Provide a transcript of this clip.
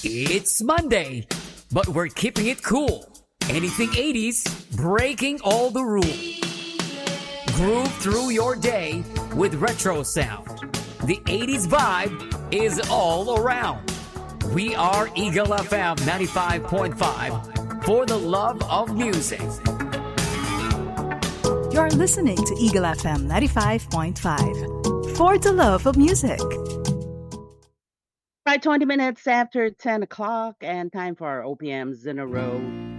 It's Monday, but we're keeping it cool. Anything 80s, breaking all the rules. Groove through your day with retro sound. The 80s vibe is all around. We are Eagle FM 95.5 for the love of music. You're listening to Eagle FM 95.5 for the love of music. Right, 20 minutes after 10 o'clock, and time for our OPMs in a row.